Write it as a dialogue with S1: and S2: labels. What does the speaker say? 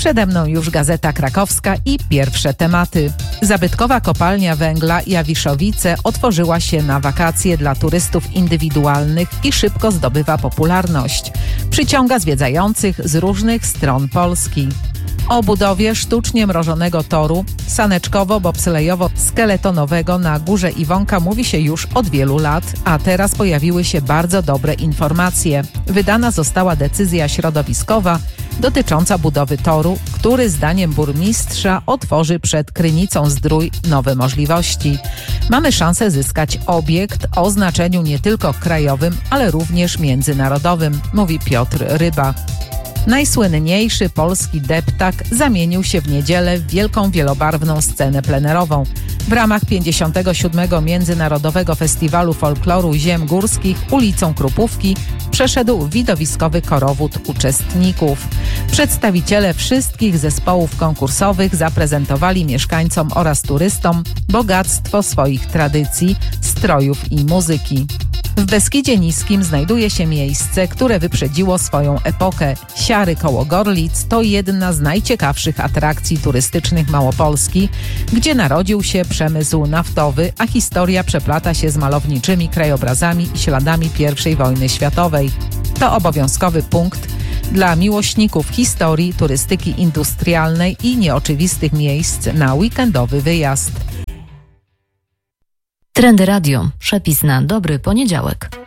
S1: Przede mną już Gazeta Krakowska i pierwsze tematy. Zabytkowa kopalnia węgla Jawiszowice otworzyła się na wakacje dla turystów indywidualnych i szybko zdobywa popularność. Przyciąga zwiedzających z różnych stron Polski. O budowie sztucznie mrożonego toru saneczkowo-bobslejowo-skeletonowego na Górze Iwonka mówi się już od wielu lat, a teraz pojawiły się bardzo dobre informacje. Wydana została decyzja środowiskowa dotycząca budowy toru, który zdaniem burmistrza otworzy przed Krynicą Zdrój nowe możliwości. Mamy szansę zyskać obiekt o znaczeniu nie tylko krajowym, ale również międzynarodowym, mówi Piotr Ryba. Najsłynniejszy polski deptak zamienił się w niedzielę w wielką wielobarwną scenę plenerową. W ramach 57. Międzynarodowego Festiwalu Folkloru Ziem Górskich ulicą Krupówki przeszedł widowiskowy korowód uczestników. Przedstawiciele wszystkich zespołów konkursowych zaprezentowali mieszkańcom oraz turystom bogactwo swoich tradycji, strojów i muzyki. W Beskidzie Niskim znajduje się miejsce, które wyprzedziło swoją epokę. Siary koło Gorlic to jedna z najciekawszych atrakcji turystycznych Małopolski, gdzie narodził się przemysł naftowy, a historia przeplata się z malowniczymi krajobrazami i śladami I wojny światowej. To obowiązkowy punkt dla miłośników historii, turystyki industrialnej i nieoczywistych miejsc na weekendowy wyjazd.
S2: Trendy Radio. Przepis na dobry poniedziałek.